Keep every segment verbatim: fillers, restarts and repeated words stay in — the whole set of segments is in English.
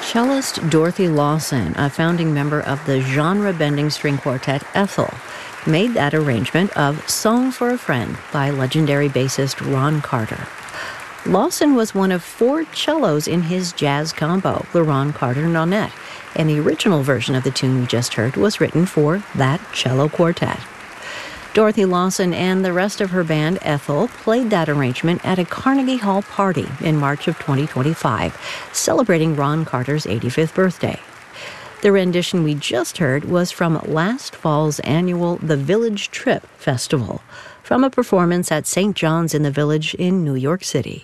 Cellist Dorothy Lawson, a founding member of the genre-bending string quartet Ethel, made that arrangement of Song for a Friend by legendary bassist Ron Carter. Lawson was one of four cellos in his jazz combo, the Ron Carter Nonet, and the original version of the tune we just heard was written for that cello quartet. Dorothy Lawson and the rest of her band, Ethel, played that arrangement at a Carnegie Hall party in March of twenty twenty-five, celebrating Ron Carter's eighty-fifth birthday. The rendition we just heard was from last fall's annual The Village Trip Festival, from a performance at Saint John's in the Village in New York City.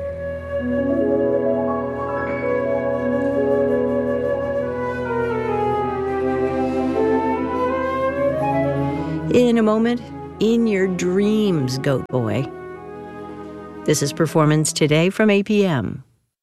In a moment, in your dreams, Goat Boy. This is Performance Today from A P M.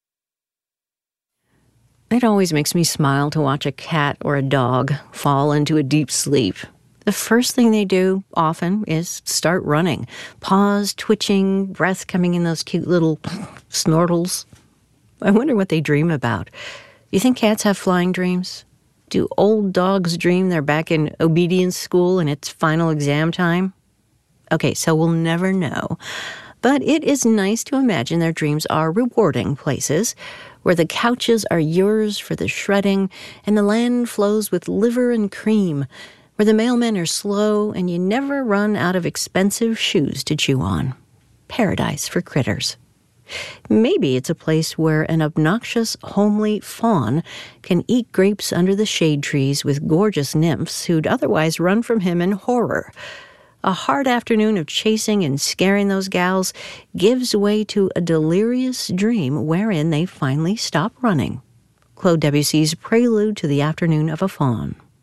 It always makes me smile to watch a cat or a dog fall into a deep sleep. The first thing they do, often, is start running. Paws twitching, breath coming in those cute little snortles. I wonder what they dream about. You think cats have flying dreams? Do old dogs dream they're back in obedience school and it's final exam time? Okay, so we'll never know. But it is nice to imagine their dreams are rewarding places, where the couches are yours for the shredding and the land flows with liver and cream, where the mailmen are slow and you never run out of expensive shoes to chew on. Paradise for critters. Maybe it's a place where an obnoxious, homely fawn can eat grapes under the shade trees with gorgeous nymphs who'd otherwise run from him in horror. A hard afternoon of chasing and scaring those gals gives way to a delirious dream wherein they finally stop running. Claude Debussy's Prelude to the Afternoon of a Fawn.